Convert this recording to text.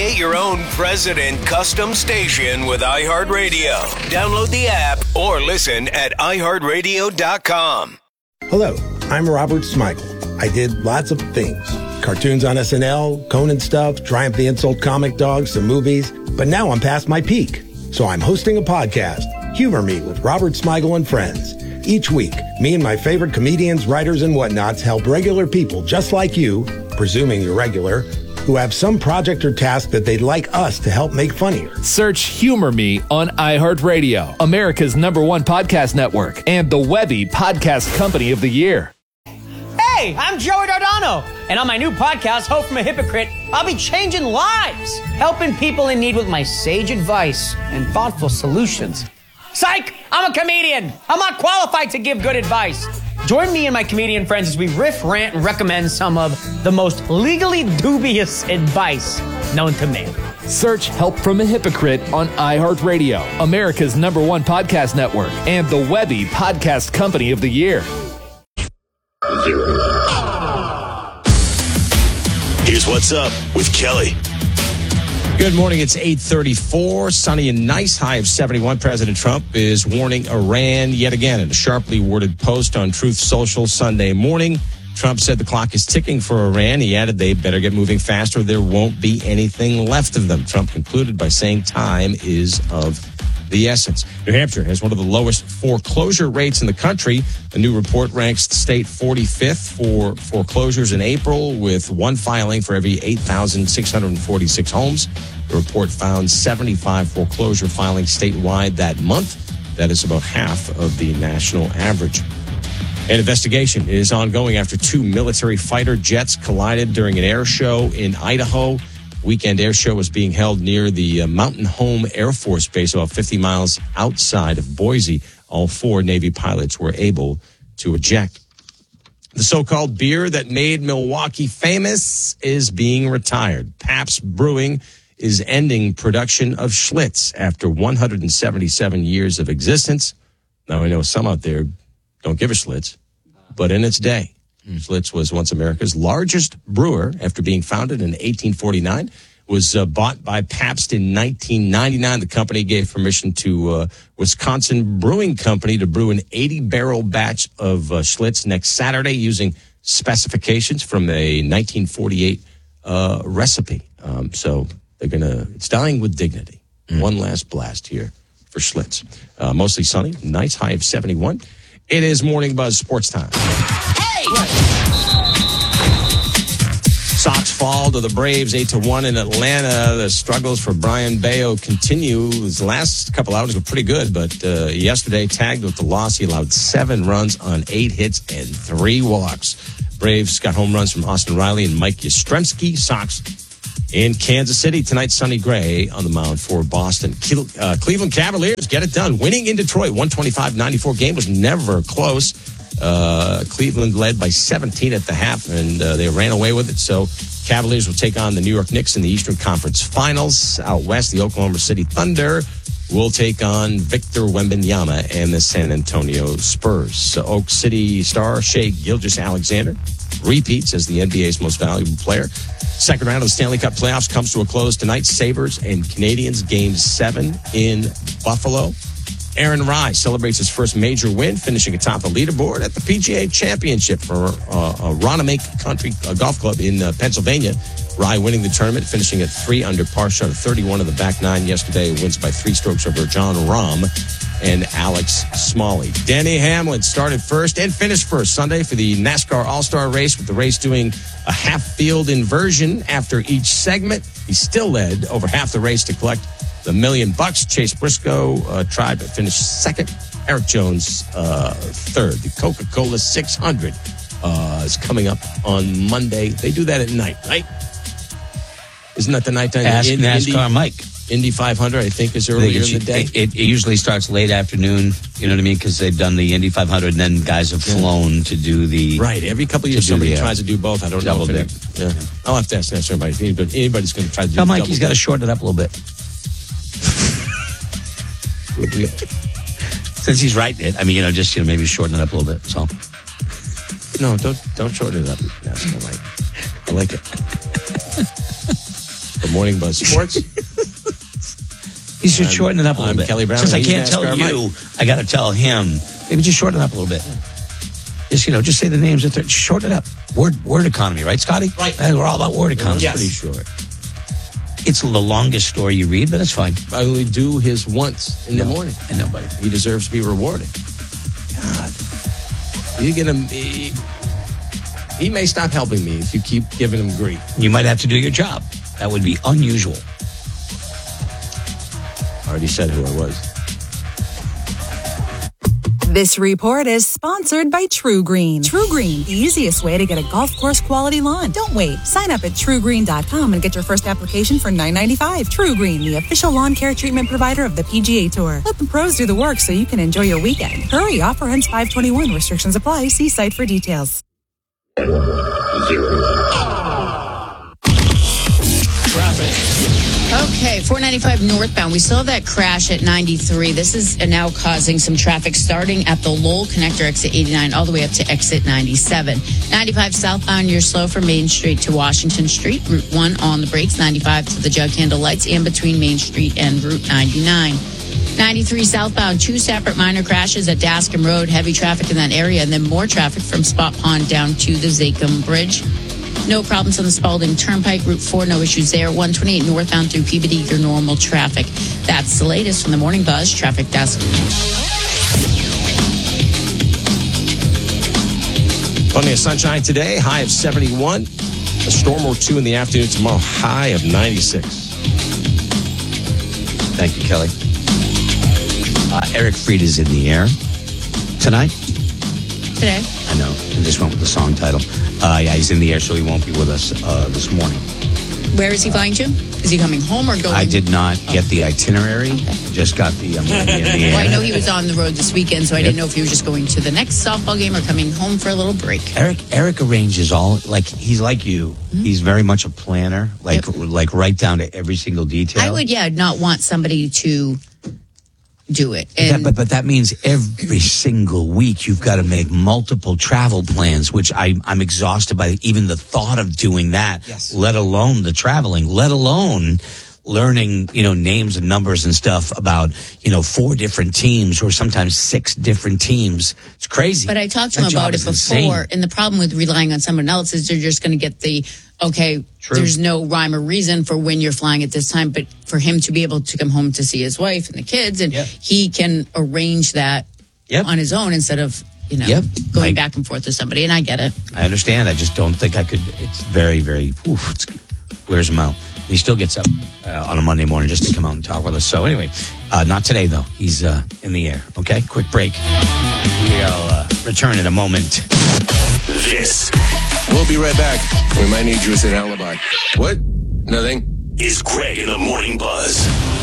Create your own president custom station with iHeartRadio. Download the app or listen at iHeartRadio.com. Hello, I'm Robert Smigel. I did lots of things. Cartoons on SNL, Conan stuff, Triumph the Insult comic dogs, some movies. But now I'm past my peak. So I'm hosting a podcast, Humor Me with Robert Smigel and Friends. Each week, me and my favorite comedians, writers, and whatnots help regular people just like you, presuming you're regular, who have some project or task that they'd like us to help make funnier. Search Humor Me on iHeartRadio, America's #1 podcast network, and the Webby Podcast Company of the Year. Hey, I'm Joey Dardano, and on my new podcast, Hope from a Hypocrite, I'll be changing lives, helping people in need with my sage advice and thoughtful solutions. Psych! I'm a comedian. I'm not qualified to give good advice. Join me and my comedian friends as we riff, rant, and recommend some of the most legally dubious advice known to man. Search Help from a Hypocrite on iHeartRadio, America's #1 podcast network, and the Webby Podcast Company of the Year. Here's what's up with Kelly. Good morning. It's 8:34, sunny and nice, high of 71. President Trump is warning Iran yet again in a sharply worded post on Truth Social Sunday morning. Trump said the clock is ticking for Iran. He added they better get moving faster. There won't be anything left of them. Trump concluded by saying time is of the essence. New Hampshire has one of the lowest foreclosure rates in the country. A new report ranks the state 45th for foreclosures in April, with one filing for every 8,646 homes. The report found 75 foreclosure filings statewide that month. That is about half of the national average. An investigation is ongoing after two military fighter jets collided during an air show in Idaho. Weekend air show was being held near the Mountain Home Air Force Base, about 50 miles outside of Boise. All four Navy pilots were able to eject. The so-called beer that made Milwaukee famous is being retired. Pabst Brewing is ending production of Schlitz after 177 years of existence. Now, I know some out there don't give a Schlitz, but in its day, Schlitz was once America's largest brewer after being founded in 1849. Was bought by Pabst in 1999. The company gave permission to Wisconsin Brewing Company to brew an 80-barrel batch of Schlitz next Saturday using specifications from a 1948 recipe. So they're it's dying with dignity. One last blast here for Schlitz. Mostly sunny, nice high of 71. It is Morning Buzz Sports Time. Sox fall to the Braves 8-1 in Atlanta. The struggles for Brian Bayo continue. His last couple outings were pretty good, but yesterday tagged with the loss. He allowed 7 runs on 8 hits and 3 walks. Braves got home runs from Austin Riley and Mike Yastrzemski. Sox in Kansas City tonight. Sonny Gray on the mound for Boston. Cleveland Cavaliers get it done, winning in Detroit. 125-94 game was never close. Cleveland led by 17 at the half, and they ran away with it. So Cavaliers will take on the New York Knicks in the Eastern Conference Finals. Out west, the Oklahoma City Thunder will take on Victor Wembanyama and the San Antonio Spurs. So Oak City star Shai Gilgeous-Alexander repeats as the NBA's most valuable player. Second round of the Stanley Cup playoffs comes to a close tonight. Sabres and Canadiens, Game 7 in Buffalo. Aaron Rai celebrates his first major win, finishing atop the leaderboard at the PGA Championship for Ronamake Country Golf Club in Pennsylvania. Rai winning the tournament, finishing at 3 under, par shot of 31 in the back 9 yesterday. Wins by 3 strokes over John Rahm and Alex Smalley. Denny Hamlin started first and finished first Sunday for the NASCAR All-Star Race, with the race doing a half-field inversion after each segment. He still led over half the race to collect the $1 million. Chase Briscoe tried but finished second. Eric Jones third. The Coca-Cola 600 is coming up on Monday. They do that at night, right? Isn't that the nighttime? Ask NASCAR Mike. Indy 500, I think, is earlier in the day. It usually starts late afternoon, you know what I mean? Because they've done the Indy 500, and then guys have flown to do the... Right. Every couple of years, somebody tries to do both. I don't know. Yeah. I'll have to ask everybody. If anybody's going to try to do Tell Mike he's got to shorten it up a little bit. Since he's writing it, I mean, maybe shorten it up a little bit. So, no, don't shorten it up. I like it. For Morning Buzz Sports. You should shorten it up a little bit. Kelly Brown. Since I He's can't tell NASCAR you, I got to tell him. Maybe just shorten it up a little bit. Just say the names. Shorten it up. Word economy, right, Scotty? Right. We're all about word economy. Yes. Pretty short. It's the longest story you read, but it's fine. I only do his once in the morning. I know, buddy. He deserves to be rewarded. God. You get him. He may stop helping me if you keep giving him grief. You might have to do your job. That would be unusual. I already said who I was. This report is sponsored by True Green. True Green, the easiest way to get a golf course quality lawn. Don't wait. Sign up at truegreen.com and get your first application for $9.95. True Green, the official lawn care treatment provider of the PGA Tour. Let the pros do the work so you can enjoy your weekend. Hurry, offer ends 5/21. Restrictions apply. See site for details. Okay, 495 northbound. We saw that crash at 93. This is now causing some traffic starting at the Lowell connector, exit 89, all the way up to exit 97. 95 southbound, you're slow from Main Street to Washington Street. Route 1 on the brakes. 95 to the jug handle lights and between Main Street and Route 99. 93 southbound, 2 separate minor crashes at Dascom Road. Heavy traffic in that area, and then more traffic from Spot Pond down to the Zachem Bridge. No problems on the Spalding Turnpike. Route 4, no issues there. 128 northbound through Peabody, your normal traffic. That's the latest from the Morning Buzz Traffic Desk. Plenty of sunshine today. High of 71. A storm or two in the afternoon tomorrow. High of 96. Thank you, Kelly. Eric Fried is in the air tonight. Today. I know. I just went with the song title. Yeah, he's in the air, so he won't be with us this morning. Where is he flying to? Is he coming home or going? I did not get the itinerary. Okay. Just got the in the air. Well, I know he was on the road this weekend, so I didn't know if he was just going to the next softball game or coming home for a little break. Eric arranges all, like, he's like you. Mm-hmm. He's very much a planner, like right down to every single detail. I would, not want somebody to do it. And but that means every single week you've got to make multiple travel plans, which I'm exhausted by even the thought of doing that, let alone the traveling, let alone learning, names and numbers and stuff about, 4 different teams or sometimes 6 different teams. It's crazy. But I talked to him about it before, insane. And the problem with relying on someone else is they're just going to get there's no rhyme or reason for when you're flying at this time, but for him to be able to come home to see his wife and the kids, and he can arrange that on his own instead of, going back and forth with somebody, and I get it. I understand. I just don't think I could. It's very, very, wears him out. He still gets up on a Monday morning just to come out and talk with us. So anyway, not today, though. He's in the air. Okay, quick break. We'll return in a moment. We'll be right back. We might need you as an alibi. What? Nothing. Is Greg in the Morning Buzz.